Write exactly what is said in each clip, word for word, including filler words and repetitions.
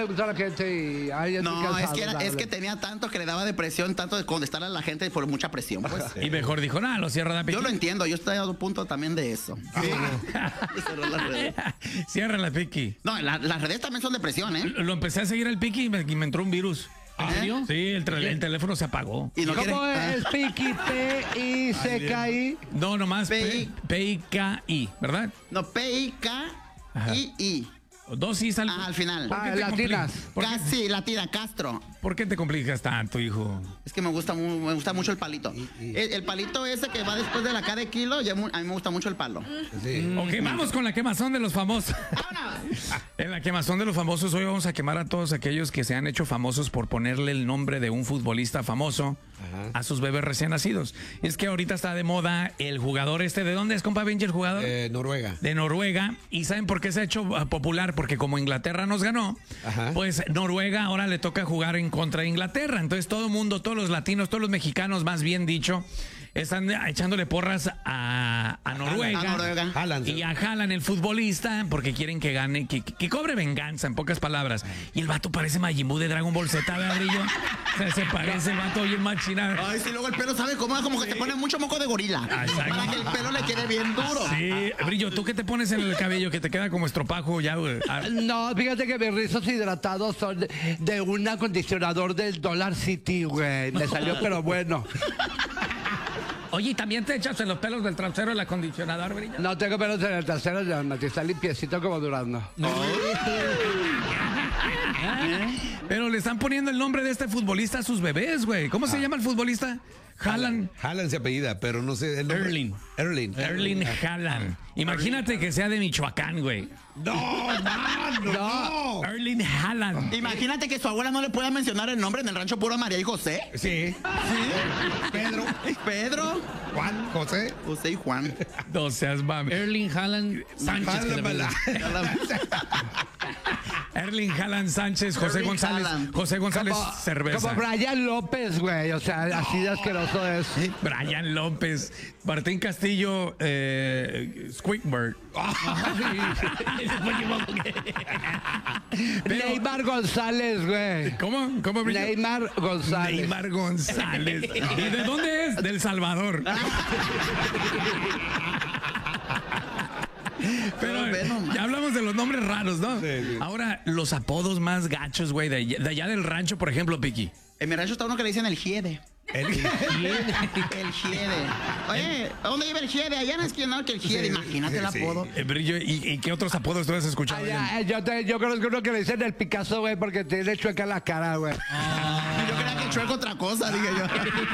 gusta a la gente y... Ay, no, es que, era, es que tenía tanto que le daba depresión, tanto de contestar a la gente por mucha presión. Pues. Sí. Y mejor dijo, nada, lo cierra de Yo lo entiendo, yo estoy a un punto también de eso. Sí. Cierra la Piqui. No, la, las redes también son depresión, ¿eh? Lo, lo empecé a seguir al Piqui y me, y me entró un virus. ¿En serio? Sí, el, el teléfono se apagó. ¿Y no ¿Cómo quiere? es Piqui? P I C K I. No, nomás P- P I K I, ¿verdad? No, P I K I I. Dos is al, Ah, al final. ¿Por qué Ah, te latinas. compli- ¿Por qué, Casi, latina, Castro. ¿Por qué te complicas tanto, hijo? Es que me gusta, mu- me gusta mucho el palito. El, el palito ese que va después de la K de kilo, ya mu- a mí me gusta mucho el palo. Sí. Ok, vamos con la quemazón de los famosos. En la quemazón de los famosos, hoy vamos a quemar a todos aquellos que se han hecho famosos por ponerle el nombre de un futbolista famoso Ajá. a sus bebés recién nacidos. Es que ahorita está de moda el jugador este. ¿De dónde es, compa Benji, el jugador? Eh, Noruega. De Noruega. ¿Y saben por qué se ha hecho uh, popular? Porque como Inglaterra nos ganó, Ajá. pues Noruega ahora le toca jugar en contra de Inglaterra. Entonces todo el mundo, todos los latinos, todos los mexicanos, más bien dicho, están echándole porras a, a Noruega. A Noruega. Haaland. Y a Haaland, el futbolista, porque quieren que gane, que, que cobre venganza, en pocas palabras. Y el vato parece Majin Buu de Dragon Ball Z, ¿verdad, Brillo? O sea, se parece el vato bien machina. Ay, sí, luego el pelo, ¿sabe cómo? Como que te pone mucho moco de gorila. Ah, exacto. Para que el pelo le quede bien duro. Sí, Brillo, ¿tú qué te pones en el cabello que te queda como estropajo ya, güey? Ah, No, fíjate que mis rizos hidratados son de, de un acondicionador del Dollar City, güey. Me salió, pero bueno. Oye, ¿y también te echas en los pelos del trasero el acondicionador, Brillo? No tengo pelos en el trasero, ya, Mati, está limpiecito como Durazno. Pero le están poniendo el nombre de este futbolista a sus bebés, güey. ¿Cómo se llama el futbolista? Haaland. Haaland se apellida, pero no sé el nombre. Erling. Erling. Erling Haaland. Imagínate que sea de Michoacán, güey. No, no, no. Erling Haaland. Imagínate que su abuela no le pueda mencionar el nombre en el rancho puro María y José. Sí. Pedro. Pedro, Juan. José. José y Juan. No seas mami. Erling Haaland Sánchez. que Haaland, le bala. Erling Haaland Sánchez, José Erling González. Haaland. José González Como, Cerveza. como Brian López, güey. O sea, así de asqueroso es. Brian López. Martín Castillo. Eh, Squidward. Pero- Neymar González, güey. ¿Cómo? ¿Cómo Brillo? Neymar González. Neymar González. ¿Y de dónde es? Del Salvador. Pero Pero ve nomás. ya hablamos de los nombres raros, ¿no? Sí, sí. Ahora, los apodos más gachos, güey, de, allá- de allá del rancho, por ejemplo, Piqui. En mi rancho está uno que le dicen el Giede. El- El Giede. Oye, ¿a dónde iba el Giede? Allá en la esquina, ¿no? Que el Giede. Imagínate el sí. apodo. Eh, Brillo, ¿y, y qué otros apodos tú has escuchado? allá? Ay, ay, yo, te, yo conozco uno que le dicen el Picasso, güey, porque tiene chueca la cara, güey. Yo creía que chueco otra cosa, dije yo.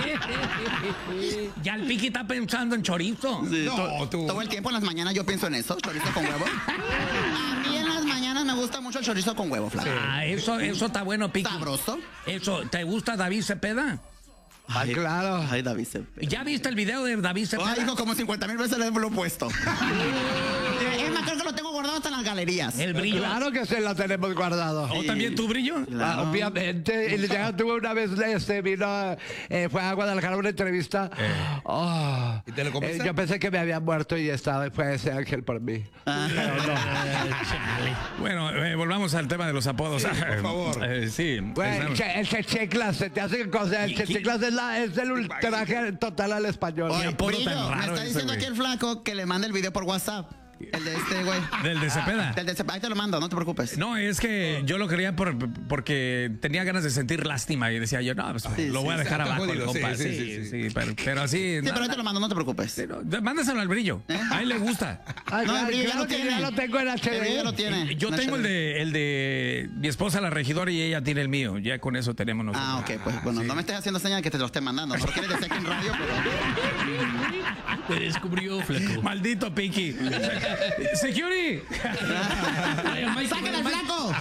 Ya el Piqui está pensando en chorizo. Sí, No, to- tú. Todo el tiempo en las mañanas yo pienso en eso, chorizo con huevo. A mí en las mañanas me gusta mucho el chorizo con huevo, Flaco. Ah, eso, eso está bueno, Piqui. Sabroso. Eso, ¿te gusta David Cepeda? Ay, claro. Ay, David Cepeda. ¿Ya viste el video de David Cepeda? Ay, hijo, como cincuenta mil veces le lo he puesto. Es más, creo que lo tengo guardado hasta en las galerías. El Brillo. Claro que se lo tenemos guardado. ¿O también tú, Brillo? Ah, obviamente, y ya tuve una vez, este, vino, eh, fue a Guadalajara a una entrevista. Oh, ¿Y te lo comiste? eh, yo pensé que me había muerto y estaba, fue ese ángel por mí. Pero no. Bueno, eh, volvamos al tema de los apodos. por favor. Eh, sí. Güey, estamos- che- el checheclas, se te hace cosa, el ¿Y qué? checheclas es, la, es el ultraje total al español. Oye, apodo Brillo, tan me raro está ese, diciendo güey. aquí el flaco que le mande el video por WhatsApp. El de este, güey. ¿Del de Cepeda? Del de Cepeda. Ahí te lo mando, no te preocupes. No, es que yo lo quería por, porque tenía ganas de sentir lástima y decía yo, no, pues, Sí, lo voy a sí, dejar está abajo, el jodido, compa. sí, Sí, sí, sí, sí, sí. pero, pero así. Sí, no, pero ahí te lo mando, no te preocupes. pero, mándaselo al Brillo. A él le gusta. Ay, No, claro, el Brillo ya claro lo que tiene. ya lo tengo en H El Brillo ya D. lo tiene. Yo No, tengo el H D. de, el de mi esposa, la regidora, y ella tiene el mío. Ya con eso tenemos nosotros. Ah, ok, pues bueno, no me estés haciendo señal de que te lo esté mandando. No lo quieres decir aquí en radio, pero. Te descubrió, flaco. Maldito Piqui. Security. Ay, Mike, ¡Sáquenle al Mike. flaco!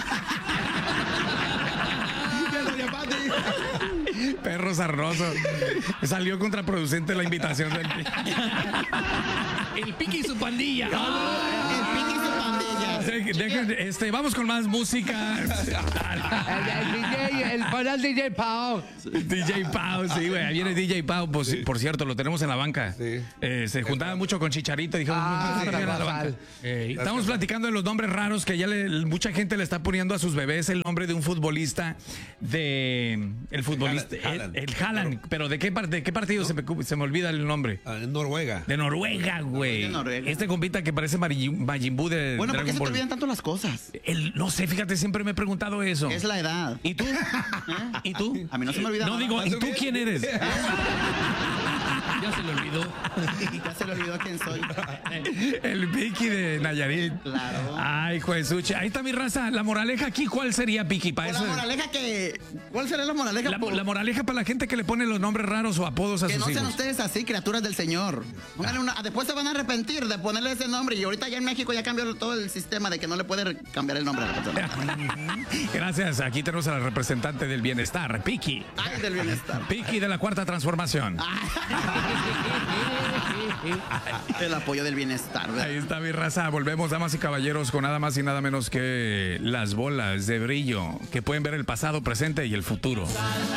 Perro sarnoso. Salió contraproducente la invitación del Piqui. El Piqui y su pandilla. El Piqui y su pandilla. dejen- dejen- este, vamos con más música. El, el D J, el para el D J Pau. D J Pau, sí, güey. Ahí viene D J Pau. Pues, por cierto, lo tenemos en la banca. Sí. Eh, se juntaba mucho con Chicharito. Dijo, Ah, "Vamos a ir a la Rafael. banca". Eh, estamos platicando de los nombres raros que ya le- mucha gente le está poniendo a sus bebés el nombre de un futbolista de el futbolista el, Haaland. el Haaland. Pero de qué parte, de qué partido se, me, se me olvida el nombre. Ah, en Noruega. De Noruega, güey. De Noruega. Este compita que parece Mari- Majin Buu de Bueno, ¿por qué Dragon se te Ball. olvidan tanto las cosas? El- no sé, fíjate, siempre me he preguntado eso. Es la edad. ¿Y tú? ¿Y tú? A mí no se me olvida No nada. digo, ¿y tú quién eres? Ya se le olvidó. Ya se le olvidó quién soy. El Vicky de Nayarit. Claro. Ay, Juesuche. Ahí está mi raza. La moraleja aquí, ¿cuál sería, Vicky? Para O la eso- moraleja que... ¿Cuál será la moraleja? la, Por- la moraleja para la gente que le pone los nombres raros o apodos a Que sus no sean hijos. ustedes así, criaturas del Señor. Pónganle una- después se van a arrepentir de ponerle ese nombre. Y ahorita ya en México ya cambió todo el sistema de que no le puede cambiar el nombre a la persona. Gracias. Aquí tenemos a la representante del bienestar, Vicky. Ay, del bienestar. Vicky de la Cuarta Transformación. El apoyo del bienestar, ¿verdad? Ahí está mi raza. Volvemos, damas y caballeros, con nada más y nada menos que las bolas de brillo que pueden ver el pasado, presente y el futuro.